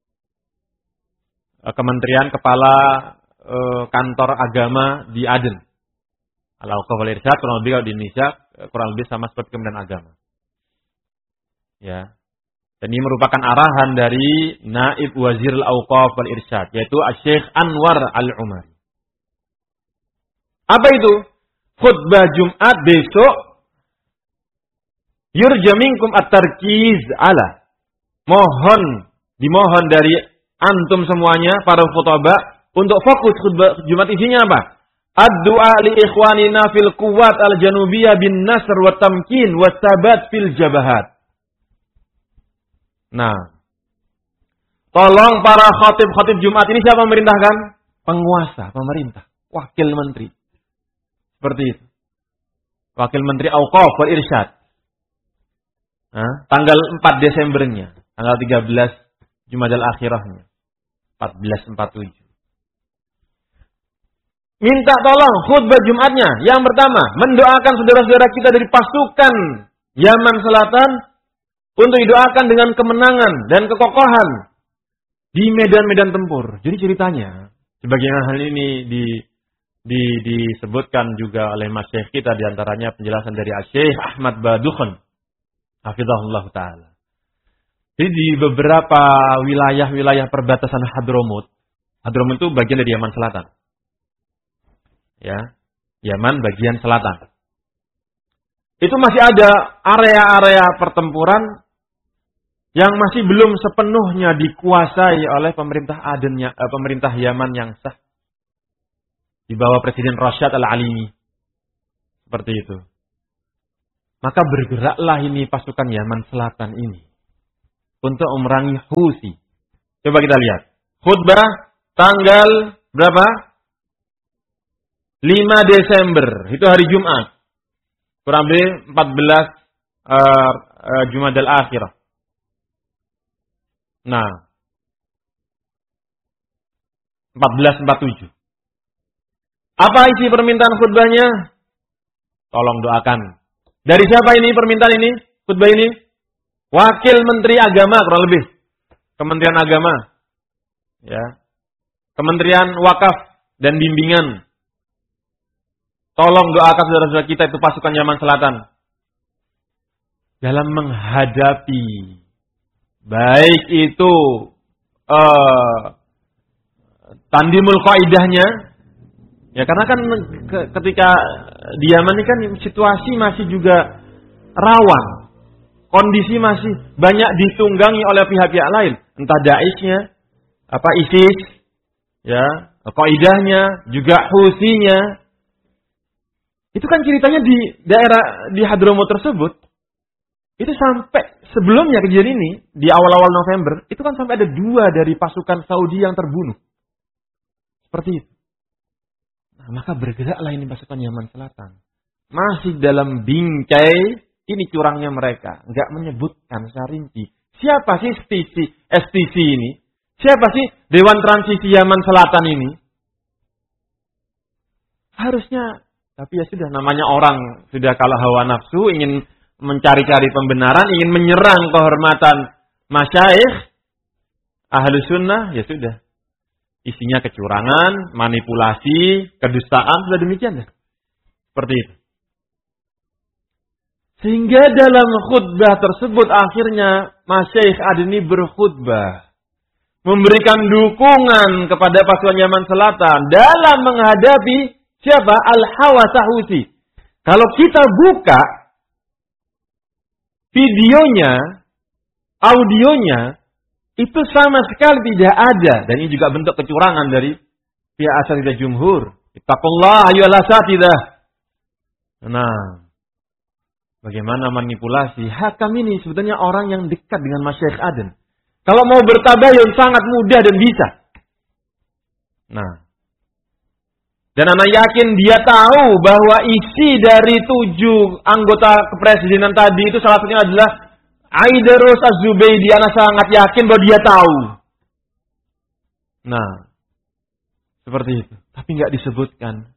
Speaker 1: Kementerian kepala kantor agama di Aden. Al-Awqaf wal Irsyad kurang lebih kalau di Indonesia kurang lebih sama seperti Kementerian Agama. Ya. Dan ini merupakan arahan dari Naib Wazir Al-Awqaf wal Irsyad, yaitu Syekh Anwar Al-Umari. Apa itu? Khutbah Jumat besok, yurja minkum at-tarkiz ala. Dimohon dari antum semuanya, para khutbah, untuk fokus khutbah Jumat isinya apa? Ad-du'a li ikhwanina fil quwwat al-janubiyah bin nasr wa tamkin wa tabat fil jabahat. Nah, tolong para khatib-khatib Jumat ini siapa memerintahkan? Penguasa, pemerintah, wakil menteri. Seperti itu. Wakil Menteri Awqaf wal Irsyad. Tanggal 4 Desembernya, tanggal 13 Jumadal Akhirahnya. 1447. Minta tolong khutbah Jumatnya. Yang pertama, mendoakan saudara-saudara kita dari pasukan Yaman Selatan untuk didoakan dengan kemenangan dan kekokohan di medan-medan tempur. Jadi ceritanya, sebagian hal ini disebutkan juga oleh Masyaikh kita, diantaranya penjelasan dari Syekh Ahmad Badukhan, hafizahullah ta'ala. Jadi di beberapa wilayah-wilayah perbatasan Hadramut itu bagian dari Yaman Selatan. Ya, Yaman bagian selatan. Itu masih ada area-area pertempuran yang masih belum sepenuhnya dikuasai oleh pemerintah pemerintah Yaman yang sah di bawah Presiden Rashad Al-Alimi. Seperti itu. Maka bergeraklah ini pasukan Yaman Selatan ini untuk memerangi Houthi. Coba kita lihat. Khutbah tanggal berapa? 5 Desember, itu hari Jumat. Kurang lebih 14 Jumadal Akhirah. Nah, 1447. Apa isi permintaan khutbahnya? Tolong doakan. Dari siapa ini permintaan ini? Khutbah ini? Wakil Menteri Agama kurang lebih. Kementerian Agama. Ya. Kementerian Wakaf dan Bimbingan. Tolong doakan saudara-saudara kita itu pasukan Yaman Selatan. Dalam menghadapi baik itu tandimul qaidahnya, ya karena kan ketika di Yaman ini kan situasi masih juga rawan, kondisi masih banyak ditunggangi oleh pihak-pihak lain, entah Daeshnya, ISIS, ya, qaidahnya, juga Houtsinya. Itu kan ceritanya di daerah di Hadramaut tersebut. Itu sampai sebelumnya kejadian ini, di awal-awal November, itu kan sampai ada 2 dari pasukan Saudi yang terbunuh. Seperti itu. Nah, maka bergeraklah ini pasukan Yaman Selatan. Masih dalam bingkai, ini curangnya mereka. Nggak menyebutkan secara rinci. Siapa sih STC ini? Siapa sih Dewan Transisi Yaman Selatan ini? Harusnya, tapi ya sudah, namanya orang sudah kalau hawa nafsu, ingin mencari-cari pembenaran, ingin menyerang kehormatan masyayikh ahlu sunnah, ya sudah. Isinya kecurangan, manipulasi, kedustaan, sudah demikian ya. Seperti itu. Sehingga dalam khutbah tersebut akhirnya Masyaikh Adni berkhutbah. Memberikan dukungan kepada pasukan Yaman Selatan dalam menghadapi siapa? Al-Hawasa Houthi. Kalau kita buka videonya, audionya, itu sama sekali tidak ada. Dan ini juga bentuk kecurangan dari pihak asatidzah jumhur. Ittaqullah ayyuhal asatidzah. Nah, bagaimana manipulasi? Hakam ini sebetulnya orang yang dekat dengan Masyaikh Aden. Kalau mau bertabayun sangat mudah dan bisa. Nah, dan anak yakin dia tahu bahwa isi dari 7 anggota kepresidenan tadi itu salah satunya adalah Aidarus Az-Zubaydi. Anak sangat yakin bahwa dia tahu. Nah, seperti itu. Tapi nggak disebutkan.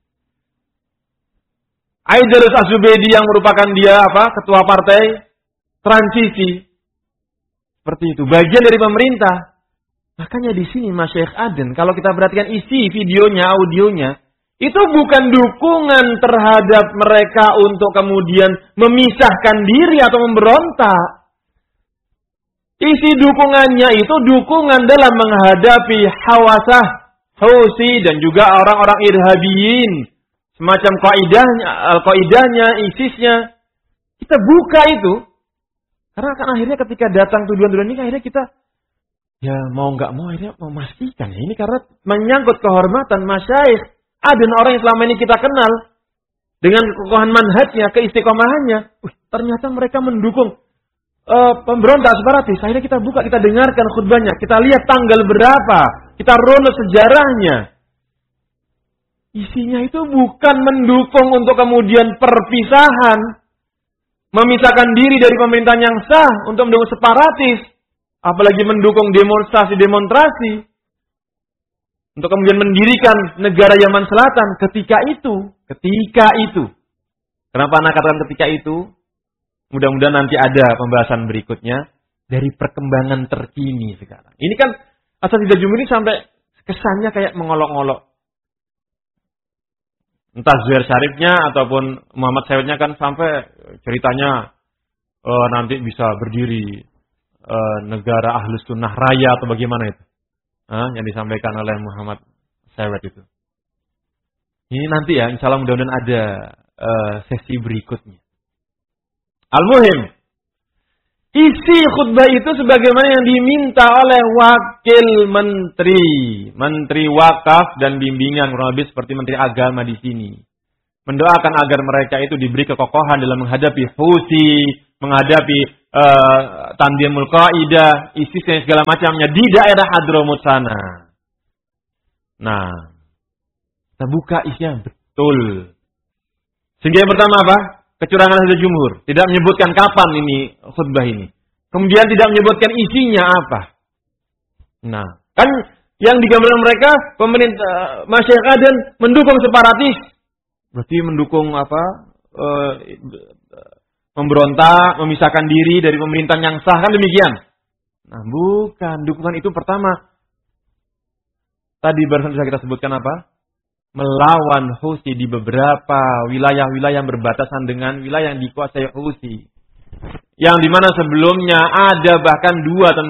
Speaker 1: Aidarus Az-Zubaydi yang merupakan dia ketua partai transisi. Seperti itu. Bagian dari pemerintah. Makanya di sini Masyaikh Aden, kalau kita perhatikan isi videonya, audionya, itu bukan dukungan terhadap mereka untuk kemudian memisahkan diri atau memberontak. Isi dukungannya itu dukungan dalam menghadapi Hawasah, Houthi dan juga orang-orang irhabiyin, semacam qaidahnya, ISISnya. Kita buka itu, karena kan akhirnya ketika datang tuduhan-tuduhan ini, akhirnya kita ya mau nggak mau akhirnya memastikan ya, ini karena menyangkut kehormatan Masyaikh Aden, orang yang selama ini kita kenal dengan kekokohan manhajnya, keistiqomahannya. Ternyata mereka mendukung pemberontak separatis. Akhirnya kita buka, kita dengarkan khutbahnya, kita lihat tanggal berapa, kita runut sejarahnya. Isinya itu bukan mendukung untuk kemudian perpisahan, memisahkan diri dari pemerintahan yang sah untuk mendukung separatis. Apalagi mendukung demonstrasi untuk kemudian mendirikan negara Yaman Selatan ketika itu. Kenapa anak katakan ketika itu? Mudah-mudahan nanti ada pembahasan berikutnya dari perkembangan terkini sekarang. Ini kan asatidzah jumhur ini sampai kesannya kayak mengolok-olok. Entah Zuhair Syarifnya ataupun Muhammad Sayyidnya kan sampai ceritanya nanti bisa berdiri negara Ahlus Sunnah Raya atau bagaimana itu, yang disampaikan oleh Muhammad Sayyid itu. Ini nanti ya, insya Allah mudah-mudahan ada sesi berikutnya. Al-Muhim, isi khutbah itu sebagaimana yang diminta oleh wakil menteri wakaf dan bimbingan, kurang lebih seperti menteri agama di sini. Mendoakan agar mereka itu diberi kekokohan dalam menghadapi Houthi, menghadapi tandimul qaidah, ISIS dan segala macamnya di daerah Hadramaut sana. Nah, Kita buka isinya betul. Sehingga yang pertama apa? Kecurangan ahli jumhur. Tidak menyebutkan kapan ini khutbah ini. Kemudian tidak menyebutkan isinya apa. Nah, kan yang digambarkan mereka pemerintah masyarakat dan mendukung separatis. Berarti mendukung apa? Memberontak, memisahkan diri dari pemerintahan yang sah, kan demikian. Nah, bukan. Dukungan itu pertama. Tadi barusan bisa kita sebutkan apa? Melawan Houthi di beberapa wilayah-wilayah yang berbatasan dengan wilayah yang dikuasai Houthi. Yang dimana sebelumnya ada bahkan 2